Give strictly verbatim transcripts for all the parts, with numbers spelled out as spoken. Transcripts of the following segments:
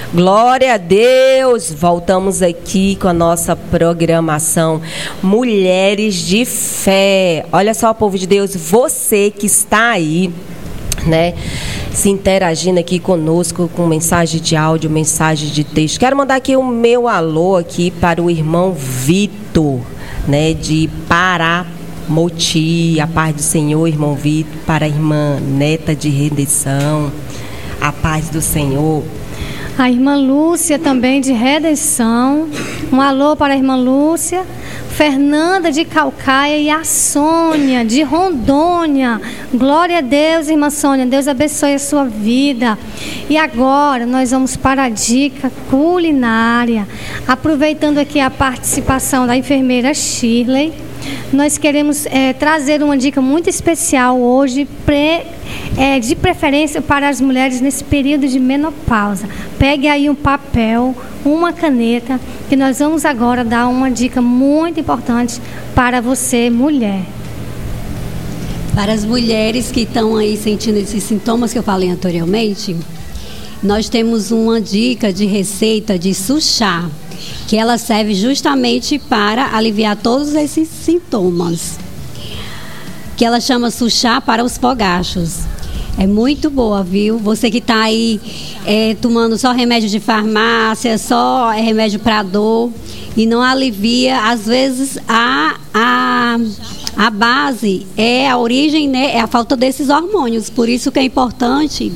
Glória a Deus! Voltamos aqui com a nossa programação Mulheres de Fé. Olha só, povo de Deus, você que está aí, né, se interagindo aqui conosco com mensagem de áudio, mensagem de texto. Quero mandar aqui o meu alô aqui para o irmão Vitor, né, de Paramoti. A paz do Senhor, irmão Vitor, para a irmã Neta de Redenção. A paz do Senhor. A irmã Lúcia também de Redenção. Um alô para a irmã Lúcia. Fernanda de Calcaia e a Sônia de Rondônia. Glória a Deus, irmã Sônia. Deus abençoe a sua vida. E agora nós vamos para a dica culinária. Aproveitando aqui a participação da enfermeira Shirley, nós queremos é, trazer uma dica muito especial hoje, pre, é, de preferência para as mulheres nesse período de menopausa. Pegue aí um papel, uma caneta, que nós vamos agora dar uma dica muito importante para você, mulher. Para as mulheres que estão aí sentindo esses sintomas que eu falei anteriormente, nós temos uma dica de receita de suchá, que ela serve justamente para aliviar todos esses sintomas, que ela chama suchá para os fogachos. É muito boa, viu? Você que está aí é, tomando só remédio de farmácia, só é, remédio para dor e não alivia, às vezes a, a, a base é a origem, né, é a falta desses hormônios. Por isso que é importante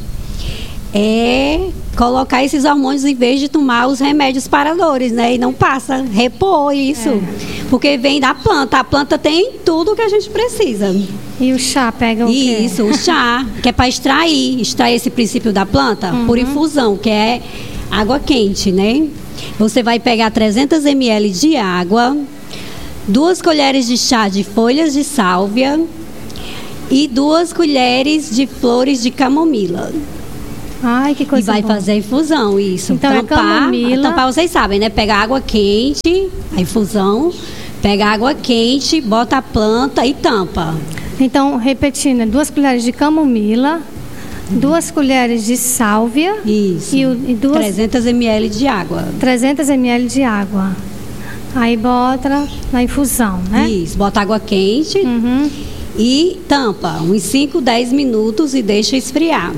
é colocar esses hormônios em vez de tomar os remédios paradores, né? E não passa, repor isso. É. Porque vem da planta. A planta tem tudo que a gente precisa. E o chá pega o quê? Isso, o chá, que é para extrair, extrair esse princípio da planta, uhum, por infusão, que é água quente, né? Você vai pegar trezentos mililitros de água, duas colheres de chá de folhas de sálvia e duas colheres de flores de camomila. Ai, que coisa E vai boa. fazer a infusão, isso. Então tampar, é camomila. Tampar, vocês sabem, né? Pega água quente, a infusão, pega água quente, bota a planta e tampa. Então, repetindo, duas colheres de camomila, duas colheres de sálvia. Isso. E, e duas... trezentos mililitros de água. trezentos mililitros de água. Aí bota na infusão, né? Isso, bota água quente, uhum, e tampa uns cinco, dez minutos e deixa esfriar.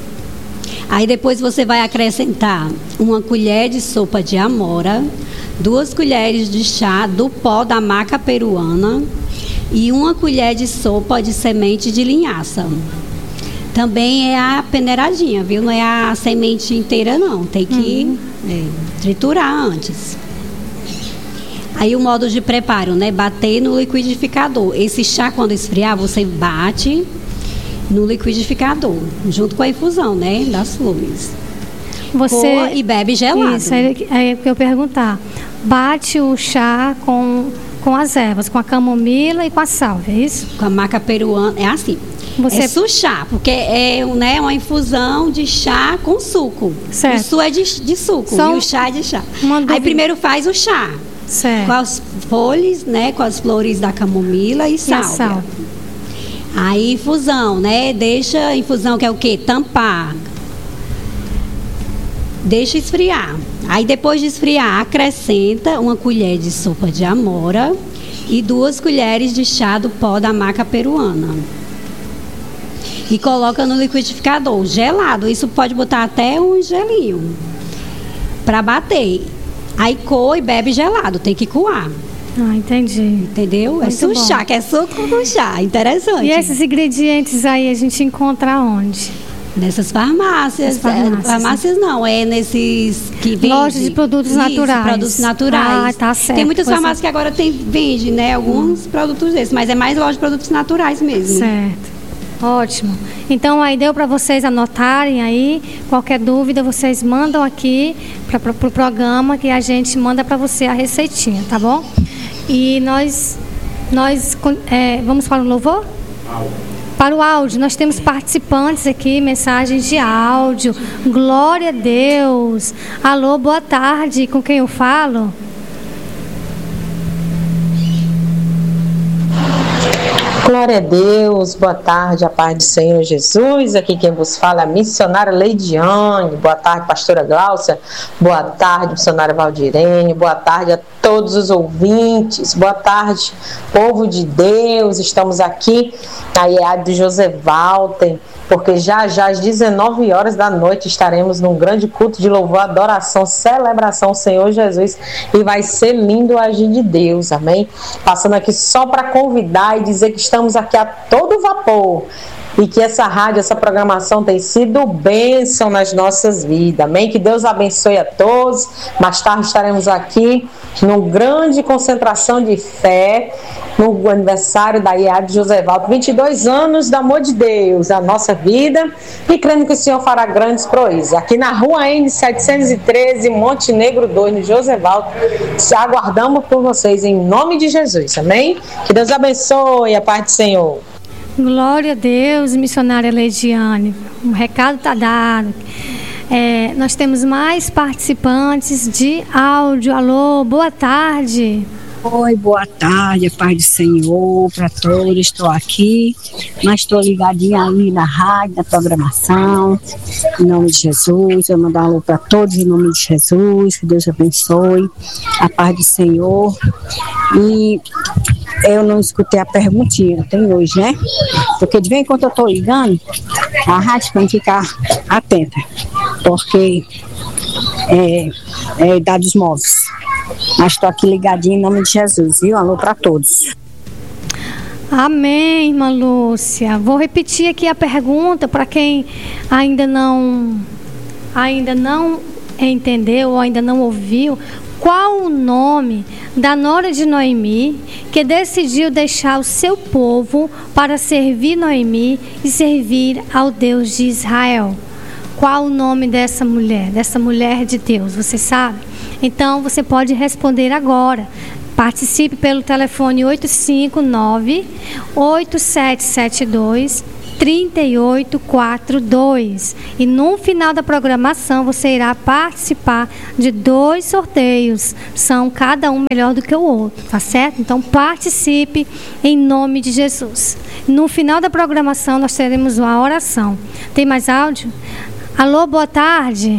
Aí depois você vai acrescentar uma colher de sopa de amora, duas colheres de chá do pó da maca peruana e uma colher de sopa de semente de linhaça. Também é a peneiradinha, viu? Não é a semente inteira, não. Tem que uhum. é, triturar antes. Aí o modo de preparo, né? Bater no liquidificador. Esse chá, quando esfriar, você bate no liquidificador, junto com a infusão, né, das flores. Você Coa e bebe gelado. Isso, é o que eu perguntar. Bate o chá com, com as ervas, com a camomila e com a sálvia, é isso? Com a maca peruana, é assim. Você... É suchá, porque é, né, uma infusão de chá com suco. Certo. O suco é de, de suco Só e o chá é de chá. Aí primeiro faz o chá. Certo. Com as folhas, né, com as flores da camomila e sálvia. E sal. Aí infusão, né? Deixa a infusão, que é o quê? Tampar. Deixa esfriar. Aí depois de esfriar, acrescenta uma colher de sopa de amora e duas colheres de chá do pó da maca peruana. E coloca no liquidificador, gelado. Isso pode botar até um gelinho para bater. Aí coa e bebe gelado, tem que coar. Ah, entendi. Entendeu? Muito é suchá, que é suco com chá. Interessante. E esses ingredientes aí a gente encontra onde? Nessas farmácias. farmácias, é, farmácias não, é nesses que vendem. Lojas de produtos isso, naturais. produtos naturais. Ah, tá certo. Tem muitas pois farmácias é. que agora tem, vende, né? Alguns hum. produtos desses, mas é mais loja de produtos naturais mesmo. Certo. Ótimo. Então aí deu para vocês anotarem aí. Qualquer dúvida vocês mandam aqui para o pro programa que a gente manda para você a receitinha, tá bom? E nós, nós é, vamos para o louvor? Para o áudio, nós temos participantes aqui, mensagens de áudio. Glória a Deus. Alô, boa tarde. Com quem eu falo? Glória Glória a Deus, boa tarde, a paz do Senhor Jesus. Aqui quem vos fala é a missionária Leidiane. Boa tarde, pastora Gláucia. Boa tarde, missionária Valdirene. Boa tarde a todos os ouvintes. Boa tarde, povo de Deus. Estamos aqui na I E A D do José Walter, porque já já às dezenove horas da noite estaremos num grande culto de louvor, adoração, celebração ao Senhor Jesus, e vai ser lindo o agir de Deus, amém? Passando aqui só para convidar e dizer que estamos aqui a todo vapor e que essa rádio, essa programação tem sido bênção nas nossas vidas, amém? Que Deus abençoe a todos. Mais tarde estaremos aqui numa grande concentração de fé, no aniversário da I E A D de José Walter, vinte e dois anos do amor de Deus, a nossa vida, e crendo que o Senhor fará grandes proezas. Aqui na rua N setecentos e treze, Montenegro dois, no José Walter, aguardamos por vocês em nome de Jesus, amém? Que Deus abençoe, a paz do Senhor. Glória a Deus, missionária Leidiane. O recado está dado. É, nós temos mais participantes de áudio. Alô, boa tarde. Oi, boa tarde, a paz do Senhor para todos. Estou aqui, mas estou ligadinha aí na rádio, na programação, em nome de Jesus. Eu mando um alô para todos em nome de Jesus, que Deus abençoe, a paz do Senhor. E eu não escutei a perguntinha, tem hoje, né? Porque de vez em quando eu estou ligando a rádio para ficar atenta, porque é, é dados móveis. Mas estou aqui ligadinho em nome de Jesus, viu? Alô para todos. Amém, irmã Lúcia. Vou repetir aqui a pergunta para quem ainda não, ainda não entendeu ou ainda não ouviu. Qual o nome da nora de Noemi que decidiu deixar o seu povo para servir Noemi e servir ao Deus de Israel? Qual o nome dessa mulher, dessa mulher de Deus? Você sabe? Então, você pode responder agora. Participe pelo telefone oito cinco nove, oito sete sete dois, três oito quatro dois. E no final da programação, você irá participar de dois sorteios. São cada um melhor do que o outro, tá certo? Então, participe em nome de Jesus. No final da programação, nós teremos uma oração. Tem mais áudio? Alô, boa tarde.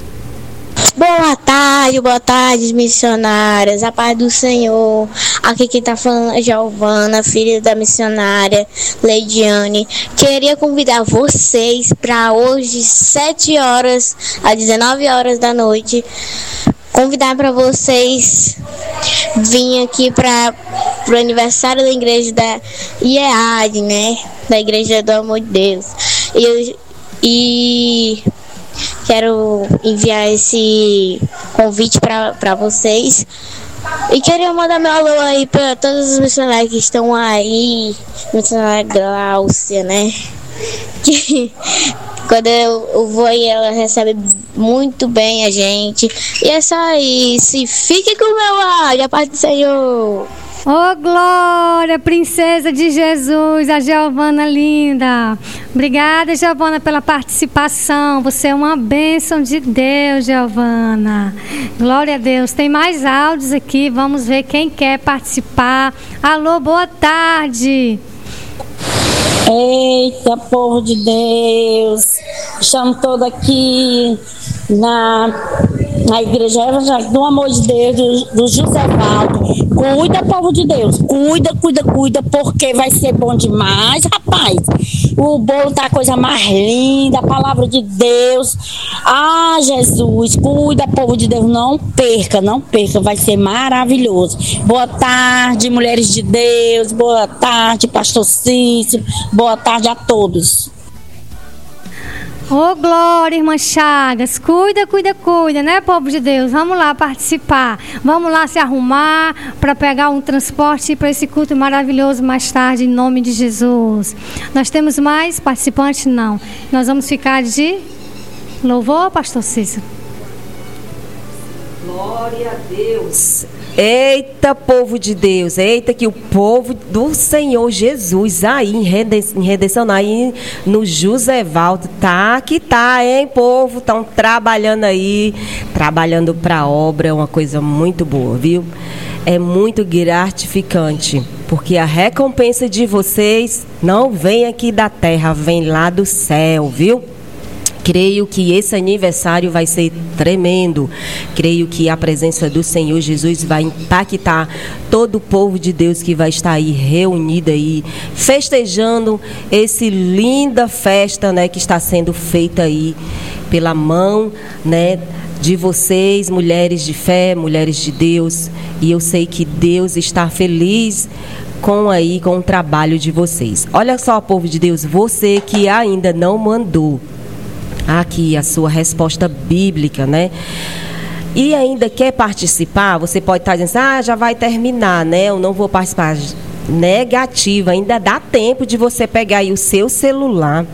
Boa tarde, boa tarde, missionárias, a paz do Senhor. Aqui quem tá falando é Giovana, filha da missionária Leidiane. Queria convidar vocês para hoje, sete horas às dezenove horas da noite, convidar para vocês vir aqui para o aniversário da igreja da I E A D, né? Da Igreja do Amor de Deus. E eu, E quero enviar esse convite para vocês. E queria mandar meu alô aí para todos os missionários que estão aí. Missionária Gláucia, né? Que quando eu, eu vou aí, ela recebe muito bem a gente. E é só isso. Fique com o meu áudio, a paz do Senhor. Oh, glória, princesa de Jesus, a Giovana linda. Obrigada, Giovana, pela participação. Você é uma bênção de Deus, Giovana. Glória a Deus. Tem mais áudios aqui. Vamos ver quem quer participar. Alô, boa tarde. Eita, povo de Deus. Estamos todos aqui na, na Igreja Evangélica do Amor de Deus, do, do José Walter. Cuida, povo de Deus, cuida, cuida, cuida, porque vai ser bom demais, rapaz. O bolo tá a coisa mais linda, a palavra de Deus. Ah, Jesus, cuida, povo de Deus, não perca, não perca, vai ser maravilhoso. Boa tarde, mulheres de Deus, boa tarde, pastor Cícero, boa tarde a todos. Ô, glória, irmã Chagas. Cuida, cuida, cuida, né, povo de Deus? Vamos lá participar. Vamos lá se arrumar para pegar um transporte para esse culto maravilhoso mais tarde, em nome de Jesus. Nós temos mais participantes? Não. Nós vamos ficar de louvor, pastor Cícero? Glória a Deus. Eita, povo de Deus, eita, que o povo do Senhor Jesus aí em redenção, aí no José Walter, tá que tá, hein, povo? Estão trabalhando aí, trabalhando para a obra, é uma coisa muito boa, viu? é muito gratificante, porque a recompensa de vocês não vem aqui da terra, vem lá do céu, viu? Creio que esse aniversário vai ser tremendo. Creio que a presença do Senhor Jesus vai impactar todo o povo de Deus que vai estar aí reunido aí, festejando esse linda festa, né, que está sendo feita aí pela mão, né, de vocês, mulheres de fé, mulheres de Deus. E eu sei que Deus está feliz com aí com o trabalho de vocês. Olha só, povo de Deus, você que ainda não mandou aqui a sua resposta bíblica, né? E ainda quer participar, você pode estar dizendo, ah, já vai terminar, né? Eu não vou participar. Negativa, ainda dá tempo de você pegar aí o seu celular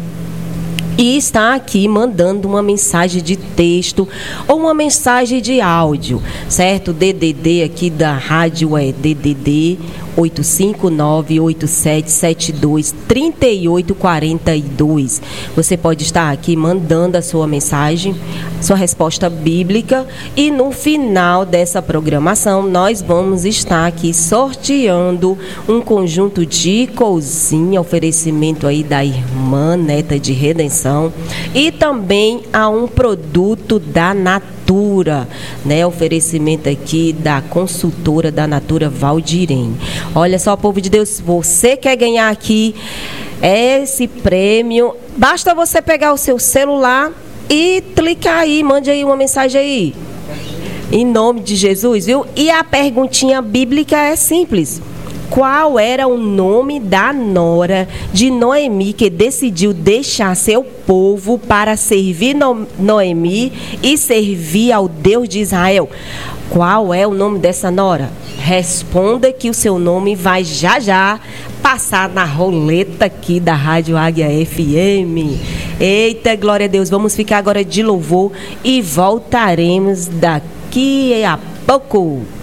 e está aqui mandando uma mensagem de texto ou uma mensagem de áudio, certo? D D D aqui da rádio é D D D oito cinco nove, oito sete sete dois, três oito quatro dois. Você pode estar aqui mandando a sua mensagem, sua resposta bíblica, e no final dessa programação nós vamos estar aqui sorteando um conjunto de cozinha, oferecimento aí da irmã Neta de Redenção, e também a um produto da Natura, né? Oferecimento aqui da consultora da Natura Valdirene. Olha só, povo de Deus, você quer ganhar aqui esse prêmio, basta você pegar o seu celular e clicar aí, mande aí uma mensagem aí, em nome de Jesus, viu? E a perguntinha bíblica é simples: qual era o nome da nora de Noemi que decidiu deixar seu povo para servir no- Noemi e servir ao Deus de Israel? Qual é o nome dessa nora? Responda que o seu nome vai já já passar na roleta aqui da Rádio Águia F M. Eita, glória a Deus. Vamos ficar agora de louvor e voltaremos daqui a pouco.